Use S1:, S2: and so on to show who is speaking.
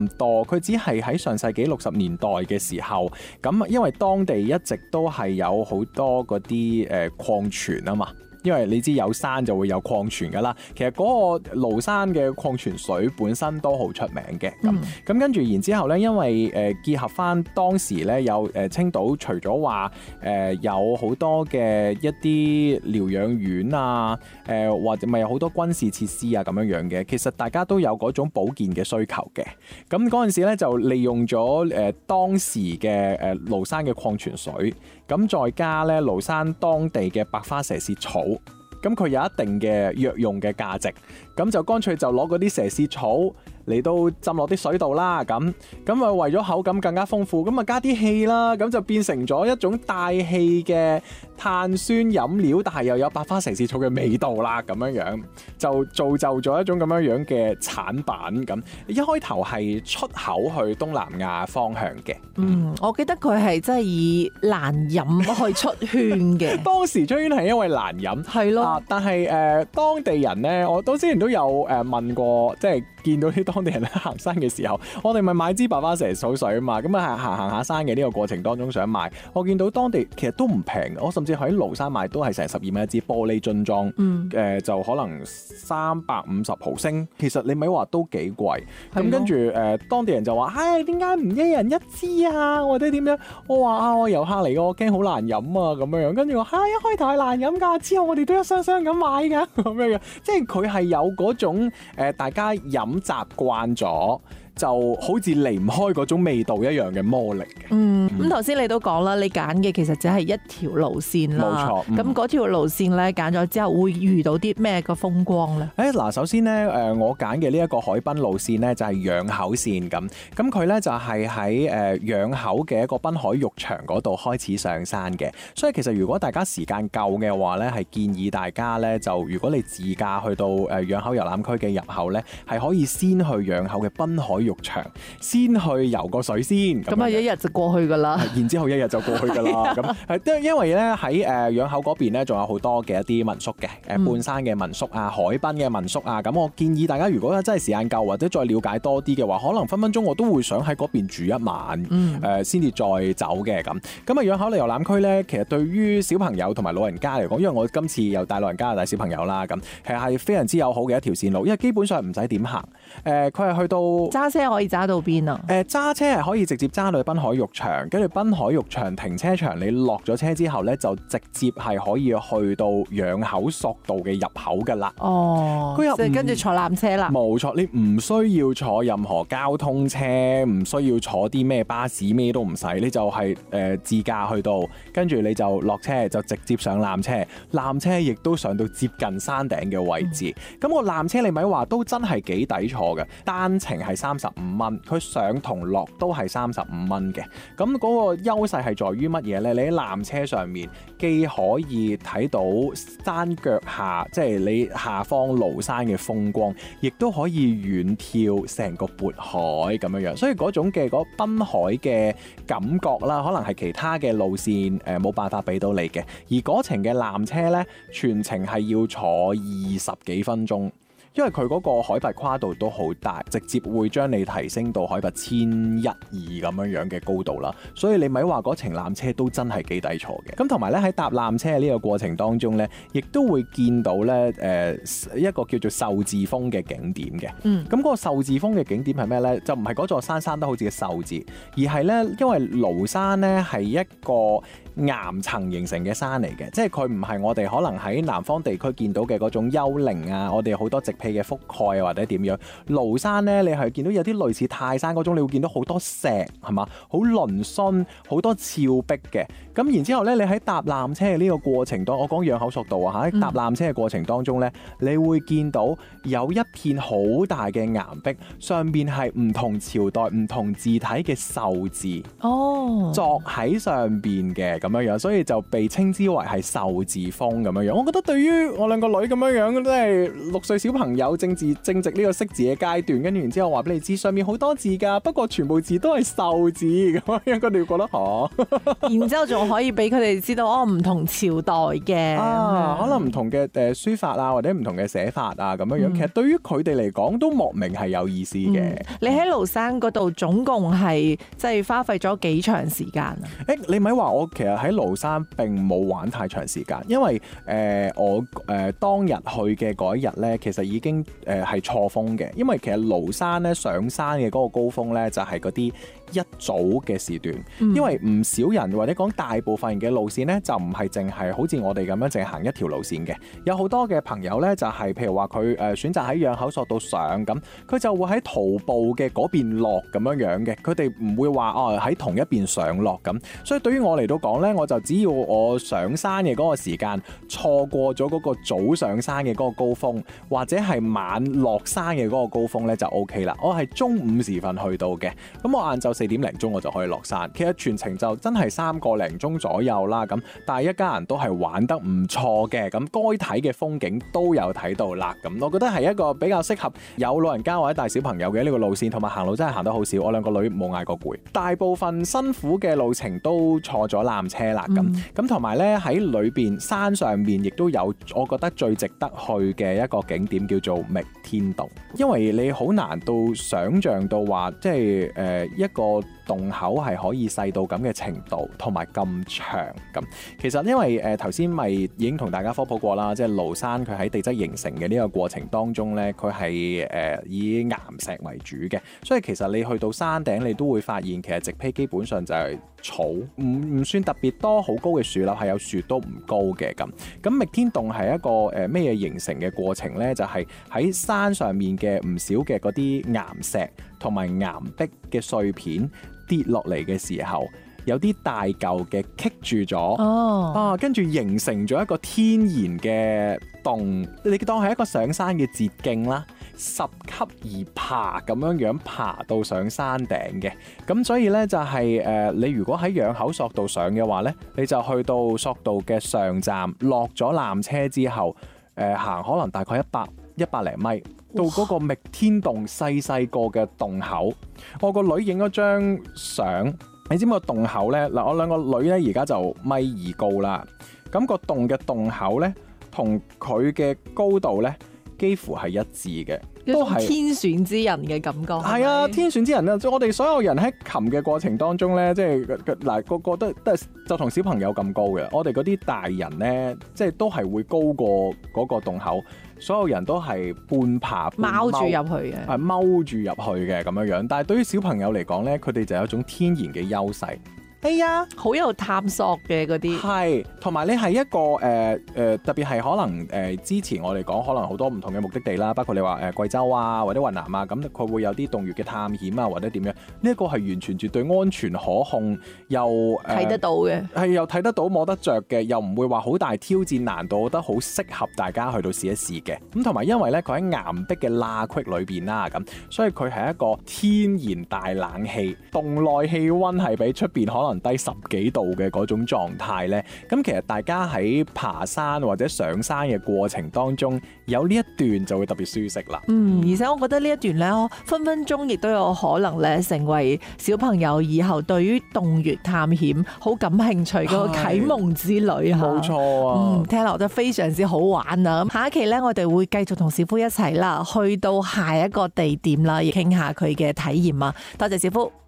S1: 唔多，佢只係喺上世紀60年代嘅時候，咁因為當地一直都係有好多嗰啲礦泉啊嘛。因為你知有山就會有礦泉噶啦，其實嗰個廬山嘅礦泉水本身都好出名嘅。咁跟住然之後咧，因為結合翻當時咧有青島除咗話有好多嘅一啲療養院啊，或者咪有好多軍事設施啊咁樣樣嘅，其實大家都有嗰種保健嘅需求嘅。咁嗰陣時咧就利用咗當時嘅廬山嘅礦泉水，咁再加咧廬山當地嘅白花蛇舌草。咁佢有一定嘅藥用嘅價值，咁就乾脆就攞嗰啲蛇舌草嚟到浸落啲水度啦，咁啊為咗口感更加豐富，咁啊加啲氣啦，咁就變成咗一種帶氣嘅碳酸飲料，但係又有白花蛇舌草嘅味道啦，咁樣就造就咗一種咁樣樣嘅產品。咁一開頭係出口去東南亞方向嘅。
S2: 我記得佢係真係以難飲去出圈嘅。
S1: 當時出圈係因為難飲，
S2: 係咯。
S1: 但係當地人咧，我之前都有問過，即係見到啲當地人行山嘅時候，我哋咪買支白花蛇草水啊嘛，咁啊行下山嘅呢個過程當中想買，我見到當地其實都唔平，我甚至喺廬山買都係成12蚊一支玻璃樽裝，就可能350毫升，其實你咪話都幾貴。咁跟住當地人就話：唉，點解唔一人一支啊？或者點樣？我話我遊客嚟嘅，我驚好難飲啊咁樣。跟住話一開頭係難飲㗎，之後我哋都一箱箱咁買㗎咁樣。即係佢係有嗰種大家飲習慣咗，就好似離唔開嗰種味道一樣嘅魔力嘅。
S2: 咁頭先你都講啦，你揀嘅其實只係一條路線啦。
S1: 冇錯。
S2: 咁嗰條路線咧揀咗之後，會遇到啲咩嘅風光咧？
S1: 嗱，首先咧，我揀嘅呢一個海濱路線咧就係養口線咁佢咧就係喺養口嘅一個濱海浴場嗰度開始上山嘅。所以其實如果大家時間夠嘅話咧，係建議大家咧就如果你自駕去到養口遊覽區嘅入口咧，係可以先去養口嘅濱海浴場，先去游個水先。
S2: 咁啊，一日就過去噶啦。
S1: 然之後一日就過去噶啦。咁因為咧喺養口嗰邊咧，仲有好多嘅一啲民宿嘅，半山嘅民宿啊，海濱嘅民宿啊。咁我建議大家如果真係時間夠或者再了解多啲嘅話，可能分分鐘我都會想喺嗰邊住一晚，先至再走嘅咁。咁啊，養口遊覽區咧，其實對於小朋友同埋老人家嚟講，因為我今次又帶老人家又帶小朋友啦，咁其實係非常之友好嘅一條線路，因為基本上唔使點行。佢係去到
S2: 揸車可以揸到邊啊？
S1: 揸車係可以直接揸到去濱海浴場，跟住濱海浴場停車場，你落咗車之後咧，就直接係可以去到養口索道嘅入口噶啦。
S2: 即係跟住坐纜車啦。
S1: 冇錯，你唔需要坐任何交通車，唔需要坐啲咩巴士，咩都唔使，你就係自駕去到，跟住你就落車就直接上纜車，纜車亦都上到接近山頂嘅位置。咁個纜車你咪話都真係幾抵坐嘅，單程係35蚊，佢上同落都係35蚊嘅。咁嗰個優勢係在於乜嘢呢？你喺纜車上面既可以睇到山腳下，即係你下方廬山嘅風光，亦都可以遠眺成個渤海咁樣樣。所以嗰種嘅嗰濱海嘅感覺啦，可能係其他嘅路線冇辦法俾到你嘅。而嗰程嘅纜車呢，全程係要坐20幾分鐘。因為佢嗰個海拔跨度都好大，直接會將你提升到海拔1100-1200咁樣嘅高度啦，所以你咪話嗰程纜車都真係幾抵坐嘅。咁同埋咧喺搭纜車呢個過程當中咧，亦都會見到咧一個叫做壽字峰嘅景點嘅。咁嗰個壽字峰嘅景點係咩咧？就唔係嗰座山都好似個壽字，而係咧因為廬山咧係一個岩層形成嘅山嚟嘅，即係佢唔係我哋可能喺南方地區見到嘅嗰種丘陵啊，我哋好多植被嘅覆蓋啊，或者點樣。廬山咧，你係見到有啲類似泰山嗰種，你會見到好多石係嘛，好嶙峋，好多峭壁嘅。咁然之後咧，你喺搭纜車嘅呢個過程當中，我講養口索道啊嚇，搭纜車嘅過程當中咧，你會見到有一片好大嘅岩壁，上邊係唔同朝代、唔同字體嘅壽字，作喺上邊嘅。咁樣樣，所以就被稱之為係壽字峰咁樣樣。我覺得對於我兩個女咁樣樣，即係6歲小朋朋友正值呢個識字嘅階段，跟住然之後話俾你知上面好多字㗎，不過全部字都係壽字咁樣，佢哋會覺得
S2: 然之後仲可以俾佢哋知道唔同朝代嘅
S1: 可能唔同嘅書法啊，或者唔同嘅寫法啊咁樣樣，其實對於佢哋嚟講都莫名係有意思嘅。
S2: 你喺廬山嗰度總共係即係花費咗幾長時間啊？
S1: 你咪話我其實喺廬山並冇玩太長時間，因為我當日去嘅嗰一日咧，其實已經係錯峰嘅，因為其實廬山咧上山嘅嗰個高峰咧就係嗰啲一早嘅時段，因為唔少人或者講大部分人嘅路線咧就唔係淨係好似我哋咁樣淨係行一條路線嘅，有好多嘅朋友咧就係譬如話佢選擇喺仰口索道上咁，佢就會喺徒步嘅嗰邊落咁樣樣嘅，佢哋唔會話喺同一邊上落咁，所以對於我嚟到講咧，我就只要我上山嘅嗰個時間錯過咗嗰個早上山嘅嗰個高峰，或者係晚落山嘅嗰個高峰咧就 OK 啦。我係中午時分去到嘅，咁我晏晝4點零鐘我就可以落山，其實全程就真係3個零鐘左右啦。咁但係一家人都係玩得唔錯嘅，咁該睇嘅風景都有睇到啦。咁我覺得係一個比較適合有老人家或者帶小朋友嘅呢個路線，同埋行路真係行得好少。我兩個女冇嗌過攰，大部分辛苦嘅路程都坐咗纜車啦。咁同埋咧喺裏邊山上面亦都有我覺得最值得去嘅一個景點叫做覓天洞，因為你好難到想像到話即係一個洞口係可以細到咁嘅程度，同埋咁長咁。其實因為頭先咪已經同大家科普過啦，即係廬山佢喺地質形成嘅呢個過程當中咧，佢係以岩石為主嘅，所以其實你去到山頂，你都會發現其實植被基本上就係草，唔算特別多好高嘅樹啦，係有樹都唔高嘅咁。咁覓天洞係一個咩嘢形成嘅過程咧？就係喺山上面嘅唔少嘅嗰啲岩石同埋岩壁嘅碎片跌落嚟嘅時候，有啲大嚿嘅棘住咗，跟住形成咗一個天然嘅洞，你當係一個上山嘅捷徑啦，10級而爬咁樣爬到上山頂嘅。咁所以咧就係你如果喺仰口索道上嘅話咧，你就去到索道嘅上站，落咗纜車之後，行可能大概100零米到嗰個覓天洞細細個嘅洞口。我個女影咗張相，你知唔知個洞口咧？嗱，我兩個女咧而家就1.2米高啦。咁個洞嘅洞口咧，同佢嘅高度咧，幾乎係一致嘅，
S2: 都係天選之人嘅感覺。
S1: 係啊，天選之人啊！我哋所有人喺擒嘅過程當中咧，即係嗱個個都係就同小朋友咁高嘅。我哋嗰啲大人咧，即係都係會高過嗰個洞口。所有人都係半爬半
S2: 踎住入去嘅，
S1: 係踎住入去嘅咁樣樣。但係對於小朋友嚟講咧，佢哋就有一種天然嘅優勢。係啊，
S2: 好有探索嘅嗰啲。
S1: 係，同埋你係一個特別係可能之前我哋講可能好多唔同嘅目的地啦，包括你話貴州啊或者雲南啊，咁佢會有啲洞穴嘅探險啊或者點樣？呢一個係完全絕對安全可控，又
S2: 睇得到嘅，
S1: 係又睇得到摸得着嘅，又唔會話好大挑戰難度，我覺得好適合大家去到試一試嘅。咁同埋因為咧佢喺岩壁嘅罅隙裏邊啦，咁所以佢係一個天然大冷氣，洞內氣溫係比出邊可能低10幾度嘅嗰種狀態咧，咁其實大家喺爬山或者上山嘅過程當中，有呢一段就會特別舒適啦。
S2: 而且我覺得呢一段咧，分分鐘亦都有可能咧，成為小朋友以後對於洞穴探險好感興趣嘅啟蒙之旅嚇。
S1: 冇錯啊，
S2: 聽落都非常之好玩啊！咁下一期咧，我哋會繼續同小夫一齊啦，去到下一個地點啦，亦傾下佢嘅體驗啊！多謝小夫。